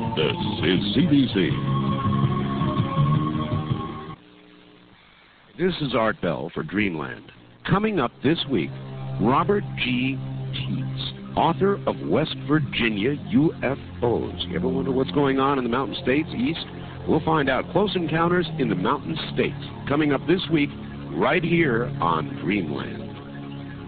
This is CBC. This is Art Bell for Dreamland. Coming up this week, Robert G. Teets, author of West Virginia UFOs. You ever wonder what's going on in the Mountain States East? We'll find out. Close Encounters in the Mountain States. Coming up this week, right here on Dreamland.